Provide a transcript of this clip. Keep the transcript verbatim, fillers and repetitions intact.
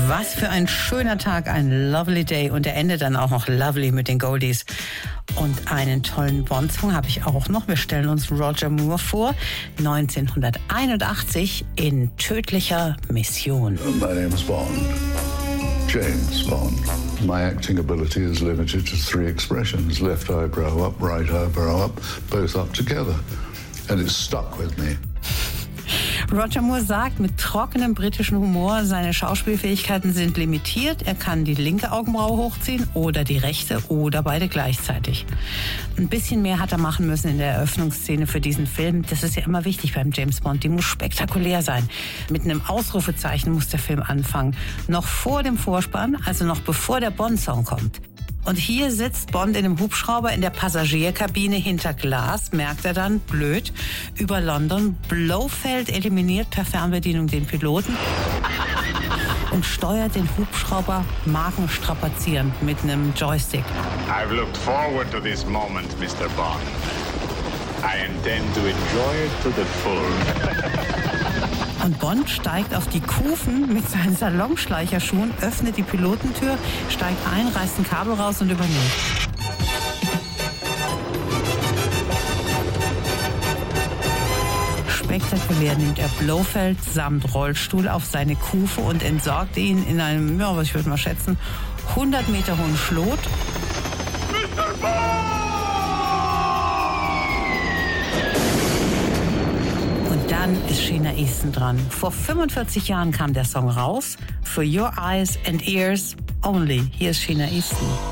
Was für ein schöner Tag, ein lovely day und der endet dann auch noch lovely mit den Goldies. Und einen tollen Bond-Song habe ich auch noch. Wir stellen uns Roger Moore vor, neunzehnhunderteinundachtzig in Tödlicher Mission. My name is Bond. James Bond. My acting ability is limited to three expressions. Left eyebrow up, right eyebrow up, both up together. And it's stuck with me. Roger Moore sagt mit trockenem britischen Humor, seine Schauspielfähigkeiten sind limitiert. Er kann die linke Augenbraue hochziehen oder die rechte oder beide gleichzeitig. Ein bisschen mehr hat er machen müssen in der Eröffnungsszene für diesen Film. Das ist ja immer wichtig beim James Bond. Die muss spektakulär sein. Mit einem Ausrufezeichen muss der Film anfangen. Noch vor dem Vorspann, also noch bevor der Bond-Song kommt. Und hier sitzt Bond in einem Hubschrauber in der Passagierkabine hinter Glas, merkt er dann, blöd, über London. Blofeld eliminiert per Fernbedienung den Piloten und steuert den Hubschrauber magenstrapazierend mit einem Joystick. I've looked forward to this moment, Mister Bond. I intend to enjoy it to the full. Und Bond steigt auf die Kufen mit seinen Salonschleicherschuhen, öffnet die Pilotentür, steigt ein, reißt ein Kabel raus und übernimmt. Spektakulär nimmt er Blofeld samt Rollstuhl auf seine Kufe und entsorgt ihn in einem, ja, was ich würde mal schätzen, hundert Meter hohen Schlot. Mister Bond! Dann ist Sheena Easton dran. Vor fünfundvierzig Jahren kam der Song raus. For Your Eyes and Ears Only. Hier ist Sheena Easton.